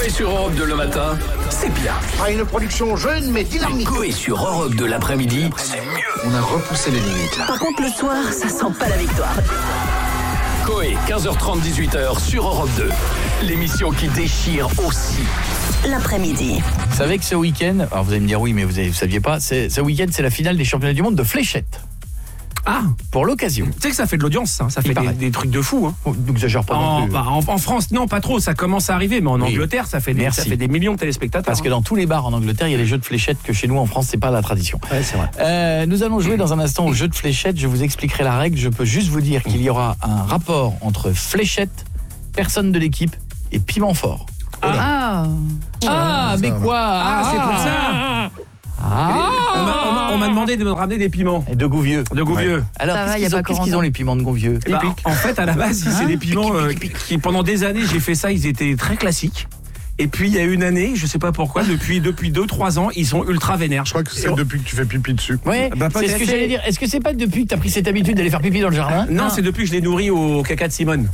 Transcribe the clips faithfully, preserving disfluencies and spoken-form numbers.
Coé sur Europe deux le matin, c'est bien. Ah, une production jeune mais dynamique. Coé sur Europe deux l'après-midi, c'est mieux. On a repoussé les limites là. Par contre, le soir, ça sent pas la victoire. Coé, quinze heures trente, dix-huit heures sur Europe deux. L'émission qui déchire aussi. L'après-midi. Vous savez que ce week-end, alors vous allez me dire oui, mais vous ne saviez pas, c'est, ce week-end, c'est la finale des championnats du monde de fléchettes. Ah, pour l'occasion. Tu sais que ça fait de l'audience, ça, ça fait des, des trucs de fou. Hein. Oh, n'exagère pas en, non plus. Bah, en, en France, non, pas trop, ça commence à arriver, mais en oui. Angleterre, ça fait, des, ça fait des millions de téléspectateurs. Parce que dans tous les bars en Angleterre, il y a les jeux de fléchettes que chez nous, en France, c'est pas la tradition. Ouais, c'est vrai. Euh, nous allons jouer dans un instant au jeu de fléchettes. Je vous expliquerai la règle. Je peux juste vous dire qu'il y aura un rapport entre fléchettes, personne de l'équipe et piment fort. Ah, ah mais quoi Ah, ah, c'est pour ça. Ah, on, m'a, on, m'a, on m'a demandé de me ramener des piments. Et de Gouvieux. De Gouvieux. Ouais. Alors, ça qu'est-ce, va, qu'ils, y a ont, pas qu'est-ce qu'ils ont les piments de Gouvieux? Bah, en fait, à la base, c'est des piments euh, qui, pendant des années, j'ai fait ça, ils étaient très classiques. Et puis, il y a une année, je sais pas pourquoi, depuis depuis deux trois ans, ils sont ultra vénères. Je crois que c'est on... depuis que tu fais pipi dessus. Ouais, bah, c'est ce que j'allais dire. Est-ce que c'est pas depuis que tu as pris cette habitude d'aller faire pipi dans le jardin? Non, ah. c'est depuis que je l'ai nourri au caca de Simone.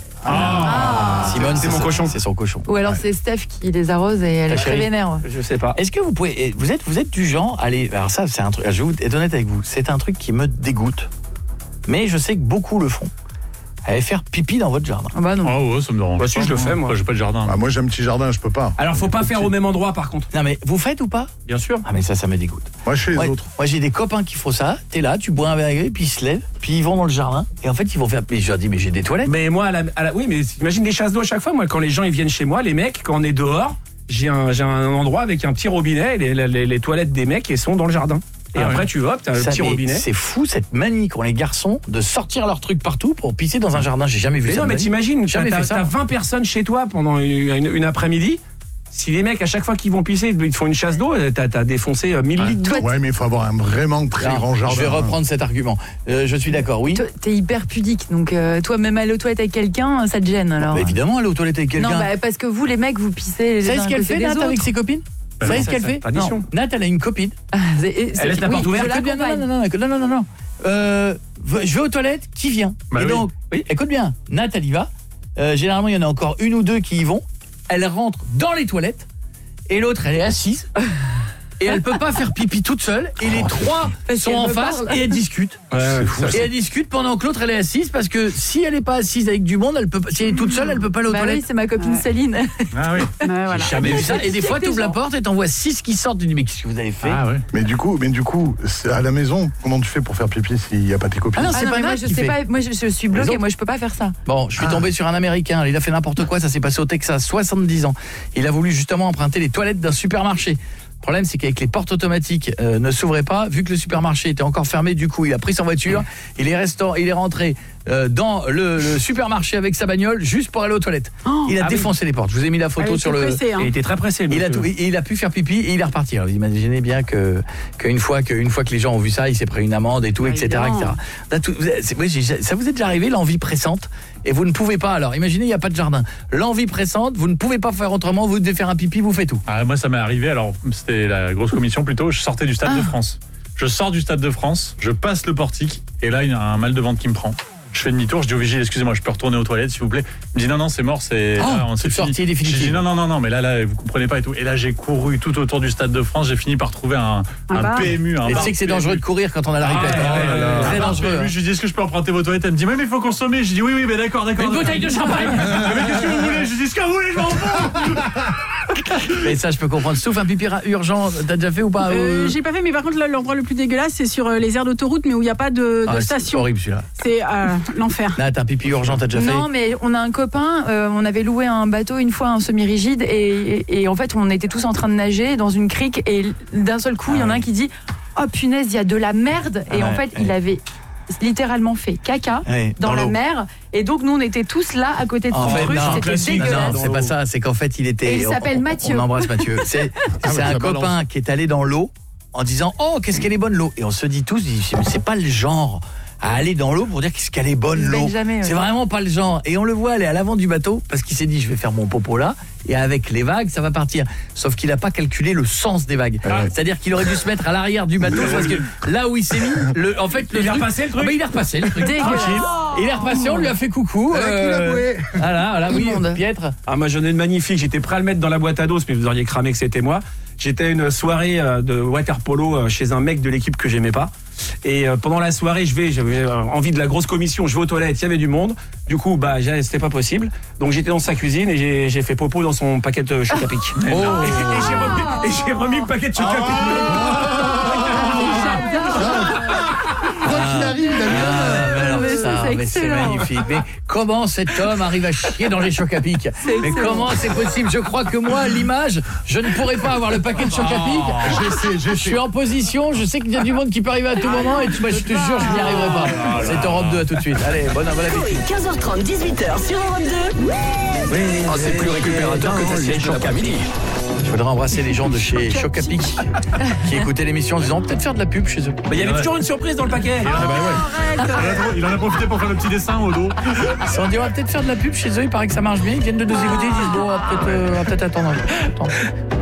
Ah, ah. Simone, c'est, c'est mon cochon. C'est son cochon. Ou alors ouais. c'est Steph qui les arrose et elle est très vénère. Je sais pas. Est-ce que vous pouvez, vous êtes, vous êtes du genre, allez, alors ça, c'est un truc, je vais être honnête avec vous, c'est un truc qui me dégoûte. Mais je sais que beaucoup le font. Allez faire pipi dans votre jardin. Ah bah non. Ah ouais, ça me dérange. Bah si, je le fais, moi. Enfin, j'ai pas de jardin. Ah, moi, j'ai un petit jardin, je peux pas. Alors, faut pas faire au même endroit, par contre. Non, mais vous faites ou pas? Bien sûr. Ah, mais ça, ça me dégoûte. Moi, chez les moi, autres. Moi, j'ai des copains qui font ça. T'es là, tu bois un verre avec eux, puis ils se lèvent, puis ils vont dans le jardin. Et en fait, ils vont faire. Mais je leur dis, mais j'ai des toilettes. Mais moi, à la, à la... oui, mais imagine des chasses d'eau à chaque fois. Moi, quand les gens ils viennent chez moi, les mecs, quand on est dehors, j'ai un, j'ai un endroit avec un petit robinet. Les, les, les toilettes des mecs, elles sont dans le jardin. Et ah après, ouais. tu hop, t'as le petit robinet. C'est fou cette manie qu'ont les garçons de sortir leurs trucs partout pour pisser dans un jardin. J'ai jamais vu mais ça. Non, mais t'imagines, t'as, t'as, ça, t'as vingt personnes chez toi pendant une, une, une après-midi. Si les mecs, à chaque fois qu'ils vont pisser, ils te font une chasse d'eau, t'as, t'as défoncé mille litres d'eau. Ouais, mais il faut avoir un vraiment très non, grand jardin. Je vais reprendre cet argument. Euh, je suis d'accord, oui. Toi, t'es hyper pudique, donc euh, toi, même aller aux toilettes avec quelqu'un, ça te gêne alors. Bah, évidemment, aller aux toilettes avec quelqu'un. Non, bah, parce que vous, les mecs, vous pissez. Vous savez ce qu'elle fait, Nat, avec ses copines? Vous savez ce qu'elle fait? Non. Nat, elle a une copine. Ah, c'est, elle laisse la porte ouverte. Non, non, non, non, non, non, non, non. Euh, je vais aux toilettes, qui vient? Bah et oui. donc, oui. Écoute bien, Nat, elle y va. Euh, généralement, il y en a encore une ou deux qui y vont. Elle rentre dans les toilettes et l'autre, elle est assise. Et elle peut pas faire pipi toute seule. Et les trois sont en face et elles discutent. Ouais, c'est fou, et elles discutent pendant que l'autre elle est assise parce que si elle est pas assise avec du monde, elle peut si elle est toute seule, elle peut pas aller aux bah toilettes. Oui, c'est ma copine ouais. Céline. Ah oui. Ouais, voilà. J'ai jamais vu ça. Et des fois, tu ouvres la porte et t'en vois six qui sortent. Tu dis mais qu'est-ce que vous avez fait? Ah ouais. Mais du coup, mais du coup, à la maison, comment tu fais pour faire pipi s'il y a pas tes copines? Ah non, c'est ah non, pas mais moi Nat je qui sais fait. pas. Moi je, je suis bloquée. Moi je peux pas faire ça. Bon, je suis ah. tombé sur un Américain. Il a fait n'importe quoi. Ça s'est passé au Texas. soixante-dix ans. Il a voulu justement emprunter les toilettes d'un supermarché. Le problème, c'est qu'avec les portes automatiques euh, ne s'ouvraient pas, vu que le supermarché était encore fermé, du coup, il a pris sa voiture, il est, restant, il est rentré euh, dans le, le supermarché avec sa bagnole, juste pour aller aux toilettes. Oh, il a ah défoncé oui. les portes. Je vous ai mis la photo sur le... Pressé, hein. Il était très pressé. Il a, tout, il, il a pu faire pipi et il est reparti. Alors, vous imaginez bien que qu'une fois que, une fois que les gens ont vu ça, il s'est pris une amende et tout, ah, et cetera, et cetera. Tout, c'est, oui, ça vous est déjà arrivé, l'envie pressante, et vous ne pouvez pas. Alors, imaginez, il n'y a pas de jardin. L'envie pressante, vous ne pouvez pas faire autrement, vous devez faire un pipi, vous faites tout. Ah, moi, ça m'est arrivé, alors, c'était la grosse commission plutôt, je sortais du Stade ah. de France. Je sors du Stade de France, je passe le portique, et là, il y a un mal de ventre qui me prend. Je fais demi-tour, je dis au vigile, excusez-moi, je peux retourner aux toilettes, s'il vous plaît. Il me dit non, non, c'est mort, c'est. Oh, là, on c'est sorti définitivement. Je dis non, non, non, non, mais là, là, vous comprenez pas et tout. Et là, j'ai couru tout autour du Stade de France, j'ai fini par trouver un, ah un bah. P M U. Un et tu sais que c'est dangereux de courir quand on a la répète. Ah, ouais, ouais, ouais, très dangereux. Je lui dis, est-ce que je peux emprunter vos toilettes? Elle me dit, oui, mais il faut consommer. Je dis, oui, oui, mais d'accord, d'accord. Une bouteille de champagne. Mais qu'est-ce que vous voulez? Je dis, ce que vous voulez, je m'en fous. Mais ça, je peux comprendre. Sauf un pipi urgent, t'as déjà fait ou pas? euh, J'ai pas fait, mais par contre, là, l'endroit le plus dégueulasse, c'est sur les aires d'autoroute, mais où il n'y a pas de, de ah, station. C'est horrible celui-là. C'est euh, l'enfer. Là, t'as un pipi urgent, t'as déjà fait? Non, mais on a un copain, euh, on avait loué un bateau une fois, un semi-rigide, et, et, et en fait, on était tous en train de nager dans une crique, et d'un seul coup, il ah, y en a un qui dit « Oh punaise, il y a de la merde !» Et ah, en fait, ouais. il avait littéralement fait caca ouais, dans, dans la mer, et donc nous on était tous là à côté de son truc, c'était dégueulasse. Non, c'est pas ça, c'est qu'en fait il était... Et il s'appelle on, Mathieu. On embrasse Mathieu. C'est, ah, c'est un copain balance. qui est allé dans l'eau en disant « Oh, qu'est-ce qu'elle est bonne l'eau !» Et on se dit tous, c'est pas le genre... à aller dans l'eau pour dire qu'elle est bonne Il se l'eau. baigne jamais, ouais. C'est vraiment pas le genre. Et on le voit aller à l'avant du bateau parce qu'il s'est dit je vais faire mon popo là et avec les vagues ça va partir. Sauf qu'il a pas calculé le sens des vagues. Ah. C'est-à-dire qu'il aurait dû se mettre à l'arrière du bateau parce que là où il s'est mis, le, en fait le Il a truc, repassé le truc Ah bah, il a repassé le truc. Dégueulasse. Tranquille. Il est repassé, on lui a fait coucou. Elle a qui l'a boué. Voilà, voilà, oui, Immonde. Pietre. Ah, moi j'en ai une magnifique, j'étais prêt à le mettre dans la boîte à dos, mais vous auriez cramé que c'était moi. J'étais à une soirée euh, de water polo euh, chez un mec de l'équipe que j'aimais pas. Et euh, pendant la soirée, je vais, j'avais euh, envie de la grosse commission, je vais aux toilettes, il y avait du monde. Du coup, bah, j'ai- c'était pas possible. Donc j'étais dans sa cuisine et j'ai, j'ai fait popo dans son paquet de choc à pic. Oh. Et, et j'ai remis, et j'ai remis le paquet de choc à pic. Quoi qu'il arrive, il a bien. Ah, mais alors Mais ça, ça, c'est mais c'est excellent. magnifique. Mais comment cet homme arrive à chier dans les chocs à pic? Mais excellent. comment c'est possible? Je crois que moi, l'image, je ne pourrais pas avoir le paquet de chocs à pic. Je sais, je suis en position, je sais qu'il y a du monde qui peut arriver à tout moment et tu- bah, je te jure, je n'y arriverai pas. C'est Europe deux, à tout de suite. Allez, bon, bon appétit. quinze heures trente, dix-huit heures sur Europe deux. Ah, c'est plus récupérateur que ta sieste choc à midi. Je voudrais embrasser les gens de chez Choc à Pic qui écoutaient l'émission en disant peut-être faire de la pub chez eux. Bah, il y avait toujours une surprise dans le paquet. Ah bah ouais. Il en a- Il en a profité pour faire le petit dessin au dos. Ils se sont dit on va peut-être faire de la pub chez eux, il paraît que ça marche bien, ils viennent de nous écouter, ils disent bon on va peut-être euh, on va peut-être attendre. Attendre.